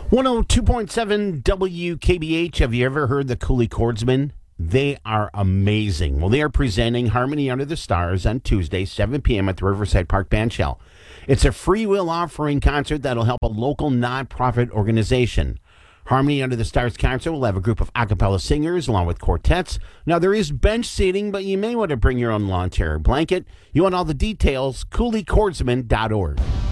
102.7 WKBH. Have you ever heard the Cooley Chordsmen? They are amazing. Well, they are presenting Harmony Under the Stars on Tuesday, 7 p.m. at the Riverside Park Bandshell. It's a free will offering concert that'll help a local nonprofit organization. Harmony Under the Stars concert will have a group of a cappella singers along with quartets. Now, there is bench seating, but you may want to bring your own lawn chair or blanket. You want all the details, CooleyChordsman.org.